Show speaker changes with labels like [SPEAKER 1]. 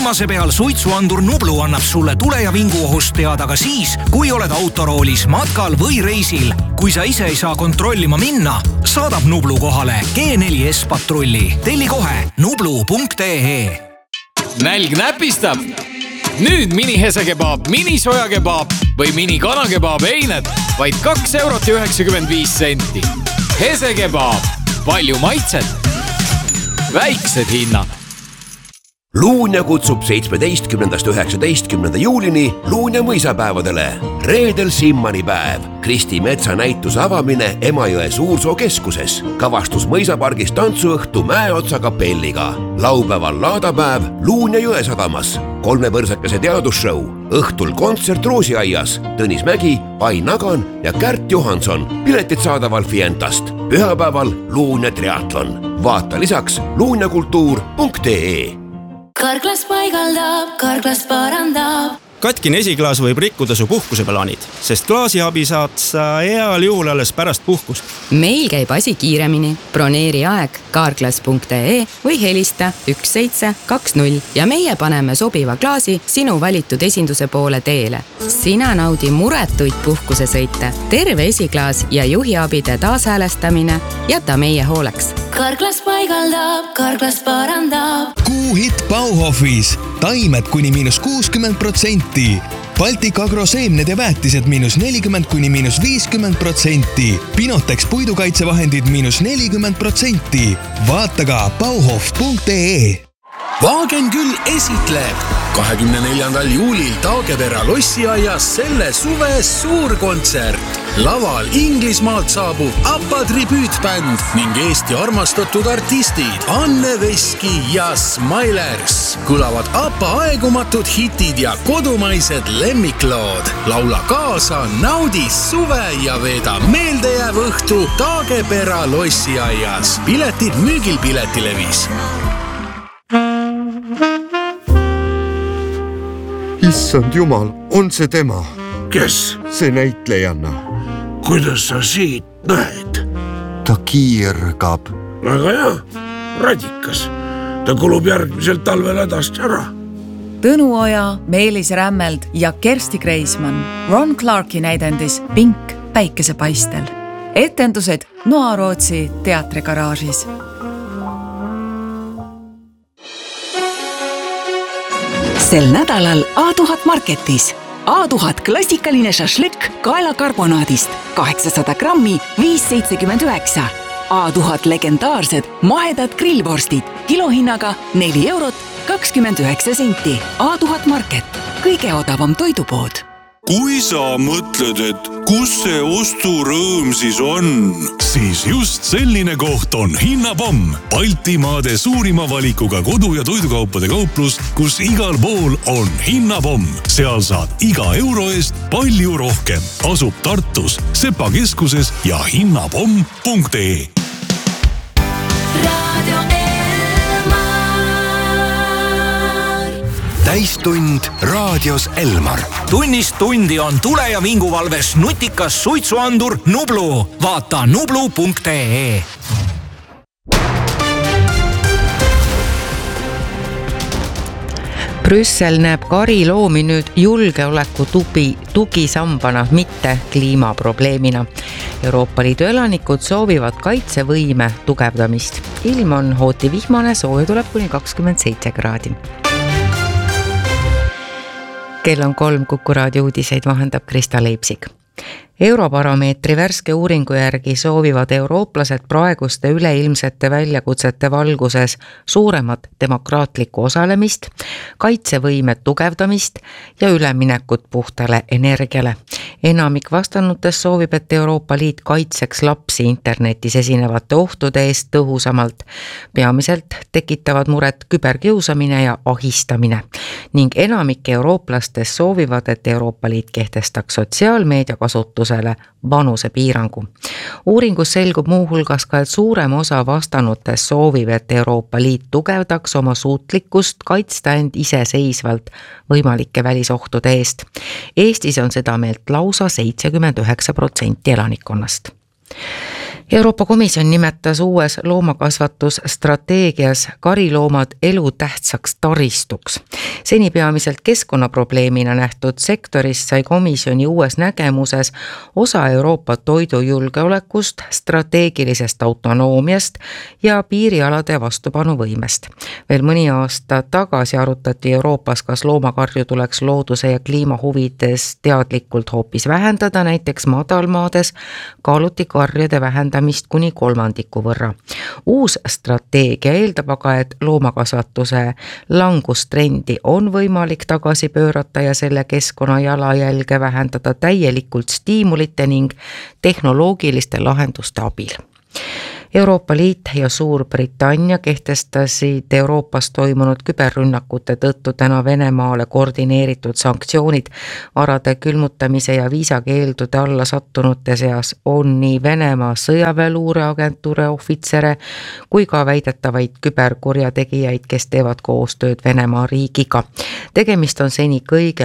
[SPEAKER 1] Viimase peal suitsuandur Nublu annab sulle tule- ja vinguohust teada ka siis, kui oled autoroolis, matkal või reisil. Kui sa ise ei saa kontrollima minna, saadab Nublu kohale G4S patrulli. Telli kohe nublu.ee.
[SPEAKER 2] Nälg näpistab? Nüüd mini hesekebaab, mini sojakebaab või mini kanakebaab eined vaid 2,95 €. Hesekebaab. Palju maitset. Väiksed hinnad.
[SPEAKER 3] Luunja kutsub 17.–19. juulini Luunja mõisapäevadele. Reedel Simmani päev. Kristi Metsa näituse avamine Emajõe Suursoo keskuses. Kavastus mõisapargis tantsuõhtu Mäeotsa kapelliga. Laupäeval laadapäev Luunja Jõesadamas. 3 võrsakese teadusshow. Õhtul kontsert Roosiaias. Tõnis Mägi, Ai Nagan ja Kärt Johanson. Piletid saadaval Fientast. Pühapäeval Luunja triatlon. Vaata lisaks luunjakultuur.ee.
[SPEAKER 4] Karklas paigaldab, Karklas parandab.
[SPEAKER 5] Katkine esiklaas võib rikkuda su puhkuseplaanid, sest klaasiabi saad sa heal juhul alles pärast puhkust.
[SPEAKER 6] Meil käib asi kiiremini. Broneeri aeg karklas.ee või helista 1720 ja meie paneme sobiva klaasi sinu valitud esinduse poole teele. Sina naudi muretuid puhkusesõite, terve esiklaas ja juhiabide taashäälestamine jäta meie hooleks.
[SPEAKER 4] Karklas paigaldab, Karklas parandab.
[SPEAKER 7] Kuuhitt Bauhofis. Taimed kuni -60%. Baltic Agro seemned ja väetised -40––50%. Pinotex puidukaitsevahendid -40%. Vaata ka bauhof.ee.
[SPEAKER 8] Waagen küll esitleb 24. juulil Taagepera lossiaias selle suve suurkontsert. Laval Inglismaalt saabub ABBA tribüütbänd ning Eesti armastatud artistid Anne Veski ja Smilers. Kõlavad ABBA aegumatud hitid ja kodumaised lemmiklood. Laula kaasa, naudi suve ja veeda meeldejääv õhtu Taagepera lossiaias. Piletid müügil Piletilevis.
[SPEAKER 9] Issand jumal, on see tema?
[SPEAKER 10] Kes?
[SPEAKER 9] See näitlejanna.
[SPEAKER 10] Kuidas sa siit näed?
[SPEAKER 9] Ta kiirgab.
[SPEAKER 10] Väga hea, radikas. Ta kulub järgmisel talvel hädast ära.
[SPEAKER 11] Tõnu Oja, Meelis Rämmeld ja Kersti Kreismann. Ron Clarki näidendis Pink päikesepaistel. Etendused Noa-Rootsi teatrigaraažis.
[SPEAKER 12] Sel nädalal A1000 Marketis. A1000 klassikaline šašlõkk kaelakarbonaadist 800 grammi 5,79. A1000 legendaarsed mahedad grillvorstid kilohinnaga 4,29 €. A1000 Market. Kõige odavam toidupood.
[SPEAKER 13] Kui sa mõtled, et kus see osturõõm siis on, siis just selline koht on Hinnapomm. Baltimaade suurima valikuga kodu- ja toidukaupade kauplus, kus igal pool on Hinnapomm. Seal saad iga euro eest palju rohkem. Asub Tartus, Sepa keskuses ja hinnapomm.ee.
[SPEAKER 1] Täistund raadios Elmar. Tunnist tundi on tule- ja vinguvalves nutikas suitsuandur Nublu. Vaata nublu.ee.
[SPEAKER 14] Brüssel näeb kariloomi nüüd julgeoleku tugisambana, mitte kliimaprobleemina. Euroopa Liidu elanikud soovivad kaitsevõime tugevdamist. Ilm on hooti vihmane, sooja tuleb kuni 27 kraadi. Kell on 3, Kuku raadio uudiseid vahendab Krista Leipsik. Eurobaromeetri värske uuringu järgi soovivad eurooplased praeguste üleilmsete väljakutsete valguses suuremat demokraatlikku osalemist, kaitsevõime tugevdamist ja üleminekut puhtale energiale. Enamik vastanutest soovib, et Euroopa Liit kaitseks lapsi internetis esinevate ohtude eest tõhusamalt. Peamiselt tekitavad muret küberkiusamine ja ahistamine ning enamik eurooplastest soovivad, et Euroopa Liit kehtestaks sotsiaalmeedia kasutusele vanusepiirangu. Uuringus selgub muuhulgas ka, et suurem osa vastanutest soovib, et Euroopa Liit tugevdaks oma suutlikkust kaitsta end iseseisvalt võimalike välisohtude eest. Eestis on seda meelt lausa 79% elanikkonnast. Euroopa Komisjon nimetas uues loomakasvatusstrateegias kariloomad elutähtsaks taristuks. Seni peamiselt keskkonnaprobleemina nähtud sektorist sai komisjoni uues nägemuses osa Euroopa toidujulgeolekust, strateegilisest autonoomiast ja piirialade vastupanuvõimest. Veel mõni aasta tagasi arutati Euroopas, kas loomakarju tuleks looduse ja kliima huvides teadlikult hoopis vähendada, näiteks madalmaades kaaluti karjade vähendamist kuni 3% võrra. Uus strateegia eeldab aga, et loomakasvatuse langustrendi on võimalik tagasi pöörata ja selle keskkonna jalajälge vähendada täielikult stiimulite ning tehnoloogiliste lahenduste abil. Euroopa Liit ja Suurbritannia kehtestasid Euroopas toimunud küberrünnakute tõttu täna Venemaale koordineeritud sanktsioonid. Varade külmutamise ja viisakeeldude alla sattunute seas on nii Venemaa sõjaväeluureagentuure ohvitsere kui ka väidetavaid küberkurjategijaid, kes teevad koostööd Venemaa riigiga. Tegemist on seni kõige